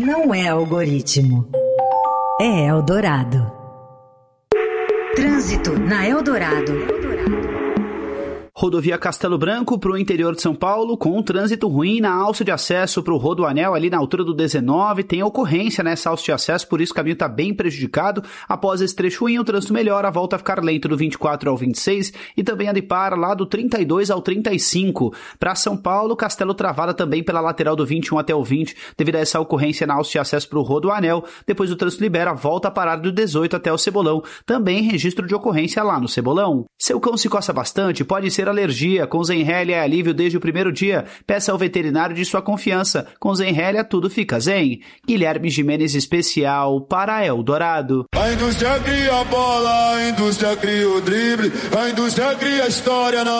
Não é algoritmo. É Eldorado. Trânsito na Eldorado. Rodovia Castelo Branco para o interior de São Paulo, com um trânsito ruim na alça de acesso para o Rodoanel, ali na altura do 19. Tem ocorrência nessa alça de acesso, por isso o caminho está bem prejudicado. Após esse trecho ruim, o trânsito melhora, volta a ficar lento do 24 ao 26 e também a de para lá do 32 ao 35. Para São Paulo, Castelo travada também pela lateral do 21 até o 20, devido a essa ocorrência na alça de acesso para o Rodoanel. Depois o trânsito libera, volta a parar do 18 até o Cebolão. Também registro de ocorrência lá no Cebolão. Seu cão se coça bastante, pode ser alergia. Com Zenrelia é alívio desde o primeiro dia. Peça ao veterinário de sua confiança. Com Zenrelia tudo fica zen. Guilherme Gimenez, especial para Eldorado. A indústria cria a bola, a indústria cria o drible, a indústria cria a história na